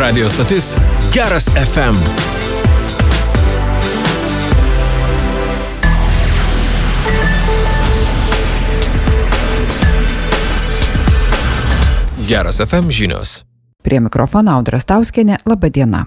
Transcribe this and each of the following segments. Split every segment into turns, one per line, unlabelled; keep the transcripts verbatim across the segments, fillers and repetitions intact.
Radio stotis Geras F M. Geras F M žinios.
Prie mikrofono Audra Stauskienė, laba diena.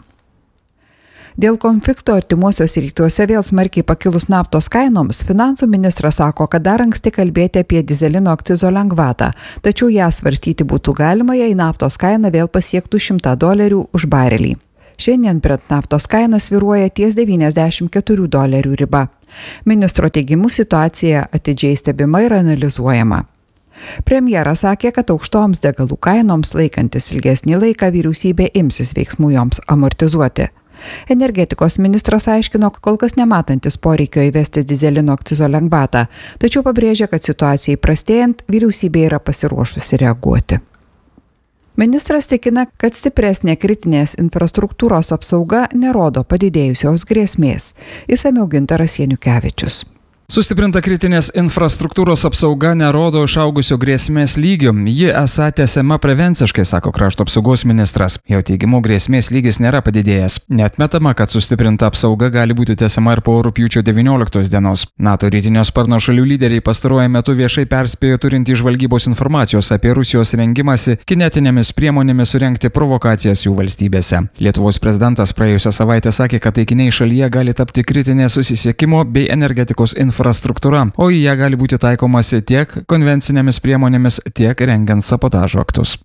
Dėl konflikto artimuosiuose rytuose vėl smarkiai pakilus naftos kainoms, finansų ministras sako, kad dar anksti kalbėti apie dizelino akcizo lengvatą, tačiau ją svarstyti būtų galima, jei naftos kaina vėl pasiektų šimtą dolerių už barelį. Šiandien Brent naftos kaina svyruoja ties devyniasdešimt keturių dolerių riba. Ministro teigimu situacija atidžiai stebima ir analizuojama. Premjeras sakė, kad aukštoms degalų kainoms laikantis ilgesnį laiką vyriausybė imsis veiksmų joms amortizuoti. Energetikos ministras aiškino, kol kas nematantis poreikio įvesti dizelino akcizo lengvatą, tačiau pabrėžė, kad situacijai prastėjant vyriausybė yra pasiruošusi reaguoti. Ministras tikina, kad stipresnė kritinės infrastruktūros apsauga nerodo padidėjusios grėsmės. Išsamiau Gintaras Janiukevičius.
Sustiprinta kritinės infrastruktūros apsauga nerodo išaugusio grėsmės lygio. Ji esą tęsiama prevenciškai, sako krašto apsaugos ministras. Jo teigimu, grėsmės lygis nėra padidėjęs. Neatmetama, kad sustiprinta apsauga gali būti tęsiama ir po rugpjūčio devynioliktos dienos. NATO rytinio sparno šalių lyderiai pastaruoju metu viešai perspėjo turintį žvalgybos informacijos apie Rusijos rengimąsi kinetinėmis priemonėmis surengti provokacijas jų valstybėse. Lietuvos prezidentas praėjusią savaitę sakė, kad taikiniai šalyje gali tapti kritinė susisiekimo bei energetikos infrastruktūra. infrastruktūra, o į ją gali būti taikomasi tiek konvencinėmis priemonėmis, tiek rengiant sabotažo aktus.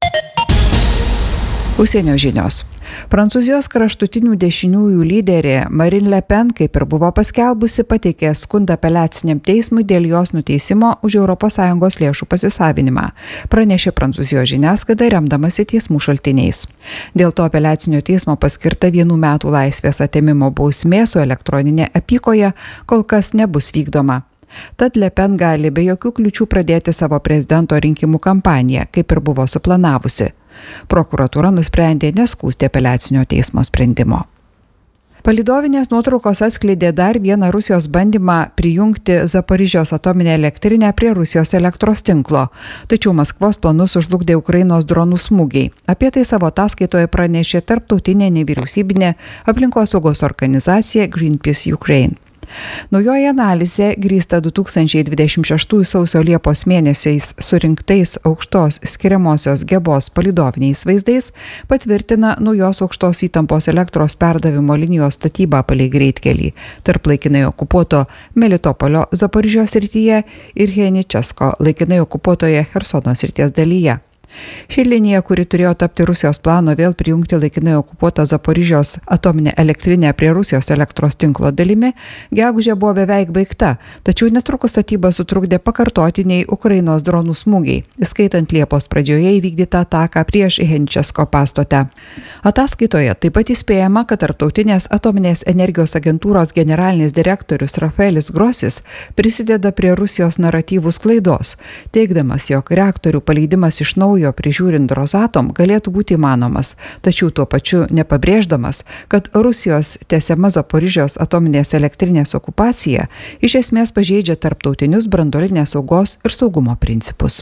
Užsienio žinios. Prancūzijos kraštutinių dešiniųjų lyderė Marine Le Pen, kaip ir buvo paskelbusi, pateikė skundą apeliaciniam teismui dėl jos nuteisimo už Europos Sąjungos lėšų pasisavinimą, pranešė Prancūzijos žiniasklaida remdamasi teismų šaltiniais. Dėl to apeliacinio teismo paskirta vienų metų laisvės atėmimo bausmė su elektroninė apykoje kol kas nebus vykdoma. Tad Le Pen gali be jokių kliūčių pradėti savo prezidento rinkimų kampaniją, kaip ir buvo suplanavusi. Prokuratūra nusprendė neskųsti apeliacinio teismo sprendimo. Palydovinės nuotraukos atskleidė dar vieną Rusijos bandymą prijungti Zaporižės atominę elektrinę prie Rusijos elektros tinklo, tačiau Maskvos planus užlugdė Ukrainos dronų smūgiai. Apie tai savo ataskaitoje pranešė tarptautinė nevyriausybinė aplinkosaugos organizacija Greenpeace Ukraine. Naujoji analizė grįsta du tūkstančiai dvidešimt šeštųjų sausio Liepos mėnesiais surinktais aukštos skiriamosios gebos palydoviniais vaizdais patvirtina naujos aukštos įtampos elektros perdavimo linijos statybą palei greitkelį tarp laikinai okupuoto Melitopolio Zaporižės srityje ir Heničesko laikinai okupuotoje Chersono srities dalyje. Ši linija, kuri turėjo tapti Rusijos plano vėl prijungti laikinai okupuotą Zaporižės atominę elektrinę prie Rusijos elektros tinklo dalimi, gegužę buvo beveik baigta, tačiau netrukus statybą sutrukdė pakartotiniai Ukrainos dronų smūgiai, įskaitant Liepos pradžioje įvykdytą ataką prieš Heničesko pastotę. Ataskaitoje taip pat įspėjama, kad Tarptautinės atominės energijos agentūros generalinis direktorius Rafaelis Grosis prisideda prie Rusijos naratyvų sklaidos, teigdamas, jog reaktorių paleidimas iš naujo prižiūrint Rosatom galėtų būti įmanomas, tačiau tuo pačiu nepabrėždamas, kad Rusijos tęsiama Zaporižės atominės elektrinės okupacija iš esmės pažeidžia tarptautinius branduolinės saugos ir saugumo principus.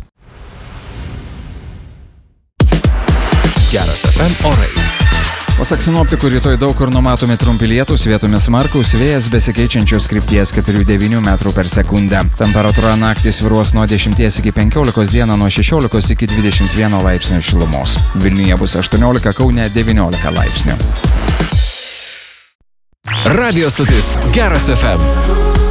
Geras F M orai.
Pasak sinoptikų, rytoj daug kur numatomi trumpi lietūs, vietomis smarkūs, vėjas besikeičiančios krypties keturi devyni metrų per sekundę. Temperatūra naktį svyruos nuo dešimties iki penkiolikos, dieną nuo šešiolikos iki dvidešimt vieno laipsnio šilumos. Vilniuje bus aštuoniolika, Kaune devyniolika laipsnių.
Radio stotis Geras F M.